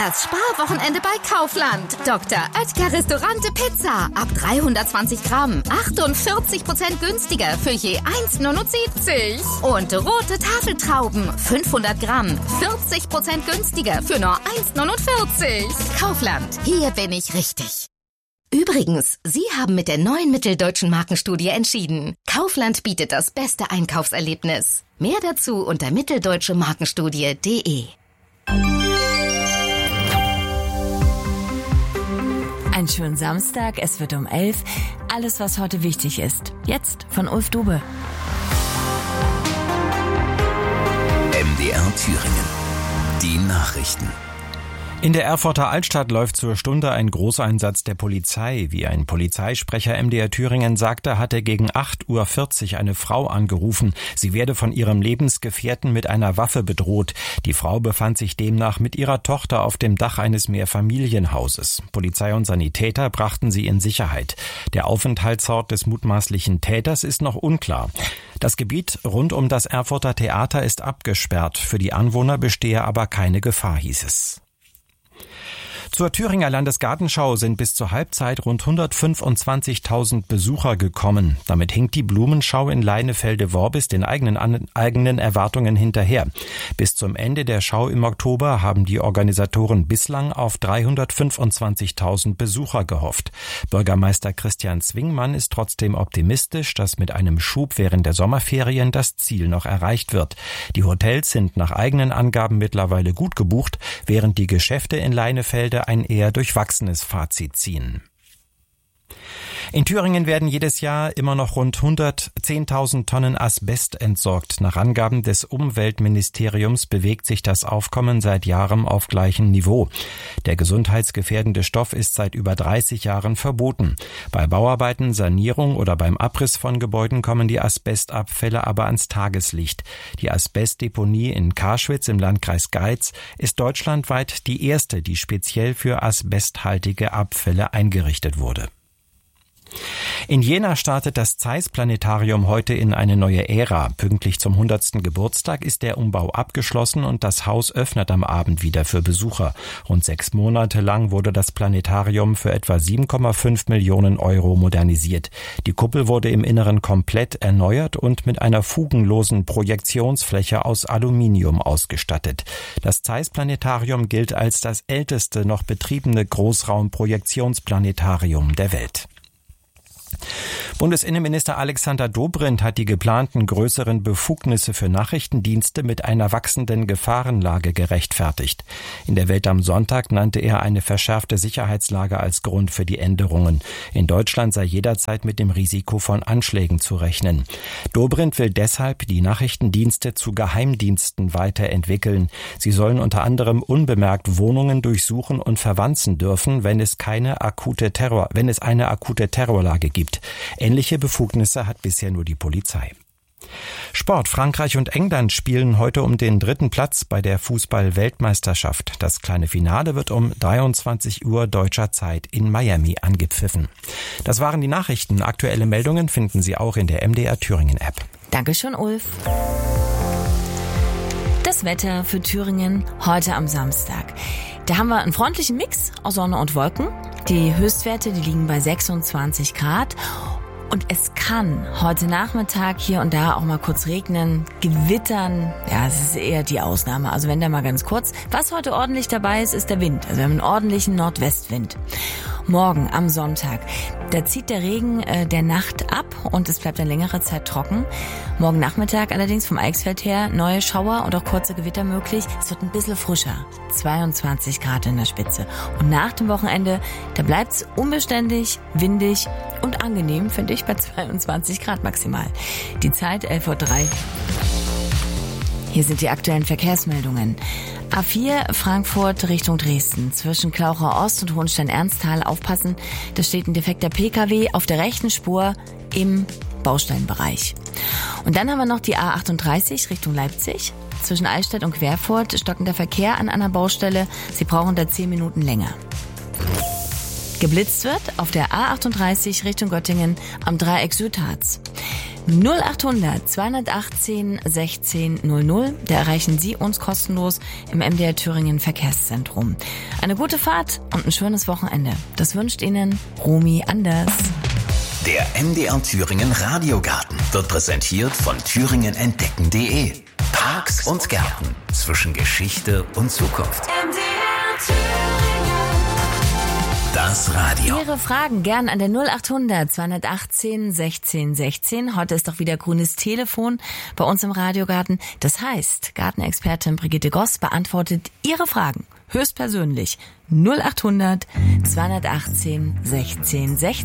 Das Sparwochenende bei Kaufland. Dr. Oetker Restaurante Pizza. Ab 320 Gramm. 48% günstiger für je 1,79. Und rote Tafeltrauben. 500 Gramm. 40% günstiger für nur 1,49. Kaufland. Hier bin ich richtig. Übrigens, Sie haben mit der neuen Mitteldeutschen Markenstudie entschieden. Kaufland bietet das beste Einkaufserlebnis. Mehr dazu unter mitteldeutschemarkenstudie.de. Einen schönen Samstag, es wird um 11. Alles, was heute wichtig ist. Jetzt von Ulf Dube. MDR Thüringen. Die Nachrichten. In der Erfurter Altstadt läuft zur Stunde ein Großeinsatz der Polizei. Wie ein Polizeisprecher MDR Thüringen sagte, hatte gegen 8:40 Uhr eine Frau angerufen. Sie werde von ihrem Lebensgefährten mit einer Waffe bedroht. Die Frau befand sich demnach mit ihrer Tochter auf dem Dach eines Mehrfamilienhauses. Polizei und Sanitäter brachten sie in Sicherheit. Der Aufenthaltsort des mutmaßlichen Täters ist noch unklar. Das Gebiet rund um das Erfurter Theater ist abgesperrt. Für die Anwohner bestehe aber keine Gefahr, hieß es. Zur Thüringer Landesgartenschau sind bis zur Halbzeit rund 125.000 Besucher gekommen. Damit hinkt die Blumenschau in Leinefelde-Worbis den eigenen Erwartungen hinterher. Bis zum Ende der Schau im Oktober haben die Organisatoren bislang auf 325.000 Besucher gehofft. Bürgermeister Christian Zwingmann ist trotzdem optimistisch, dass mit einem Schub während der Sommerferien das Ziel noch erreicht wird. Die Hotels sind nach eigenen Angaben mittlerweile gut gebucht, während die Geschäfte in Leinefelde ein eher durchwachsenes Fazit ziehen. In Thüringen werden jedes Jahr immer noch rund 110.000 Tonnen Asbest entsorgt. Nach Angaben des Umweltministeriums bewegt sich das Aufkommen seit Jahren auf gleichem Niveau. Der gesundheitsgefährdende Stoff ist seit über 30 Jahren verboten. Bei Bauarbeiten, Sanierung oder beim Abriss von Gebäuden kommen die Asbestabfälle aber ans Tageslicht. Die Asbestdeponie in Karschwitz im Landkreis Geiz ist deutschlandweit die erste, die speziell für asbesthaltige Abfälle eingerichtet wurde. In Jena startet das Zeiss-Planetarium heute in eine neue Ära. Pünktlich zum 100. Geburtstag ist der Umbau abgeschlossen und das Haus öffnet am Abend wieder für Besucher. Rund 6 Monate lang wurde das Planetarium für etwa 7,5 Millionen Euro modernisiert. Die Kuppel wurde im Inneren komplett erneuert und mit einer fugenlosen Projektionsfläche aus Aluminium ausgestattet. Das Zeiss-Planetarium gilt als das älteste noch betriebene Großraumprojektionsplanetarium der Welt. Bundesinnenminister Alexander Dobrindt hat die geplanten größeren Befugnisse für Nachrichtendienste mit einer wachsenden Gefahrenlage gerechtfertigt. In der Welt am Sonntag nannte er eine verschärfte Sicherheitslage als Grund für die Änderungen. In Deutschland sei jederzeit mit dem Risiko von Anschlägen zu rechnen. Dobrindt will deshalb die Nachrichtendienste zu Geheimdiensten weiterentwickeln. Sie sollen unter anderem unbemerkt Wohnungen durchsuchen und verwanzen dürfen, wenn es eine akute Terrorlage gibt. Ähnliche Befugnisse hat bisher nur die Polizei. Sport. Frankreich und England spielen heute um den 3. Platz bei der Fußball-Weltmeisterschaft. Das kleine Finale wird um 23 Uhr deutscher Zeit in Miami angepfiffen. Das waren die Nachrichten. Aktuelle Meldungen finden Sie auch in der MDR Thüringen App. Dankeschön, Ulf. Das Wetter für Thüringen heute am Samstag. Da haben wir einen freundlichen Mix aus Sonne und Wolken. Die Höchstwerte, die liegen bei 26 Grad. Und es kann heute Nachmittag hier und da auch mal kurz regnen, gewittern. Ja, es ist eher die Ausnahme. Also wenn da mal ganz kurz. Was heute ordentlich dabei ist, ist der Wind. Also wir haben einen ordentlichen Nordwestwind. Morgen am Sonntag, da zieht der Regen der Nacht ab und es bleibt eine längere Zeit trocken. Morgen Nachmittag allerdings vom Eichsfeld her neue Schauer und auch kurze Gewitter möglich. Es wird ein bisschen frischer, 22 Grad in der Spitze. Und nach dem Wochenende, da bleibt's unbeständig, windig und angenehm, finde ich, bei 22 Grad maximal. Die Zeit 11:03 Uhr. Hier sind die aktuellen Verkehrsmeldungen. A4 Frankfurt Richtung Dresden. Zwischen Klauchau Ost und Hohenstein-Ernsthal aufpassen. Da steht ein defekter PKW auf der rechten Spur im Baustellenbereich. Und dann haben wir noch die A38 Richtung Leipzig. Zwischen Eichstätt und Querfurt stockender Verkehr an einer Baustelle. Sie brauchen da 10 Minuten länger. Geblitzt wird auf der A38 Richtung Göttingen am Dreieck Südharz. 0800 218 16 00. Da erreichen Sie uns kostenlos im MDR Thüringen Verkehrszentrum. Eine gute Fahrt und ein schönes Wochenende. Das wünscht Ihnen Romy Anders. Der MDR Thüringen Radiogarten wird präsentiert von thüringenentdecken.de. Parks und Gärten zwischen Geschichte und Zukunft. MDR Thüringen. Das Radio. Ihre Fragen gern an der 0800 218 16 16. Heute ist doch wieder grünes Telefon bei uns im Radiogarten. Das heißt, Gartenexpertin Brigitte Goss beantwortet Ihre Fragen höchstpersönlich. 0800 218 16 16.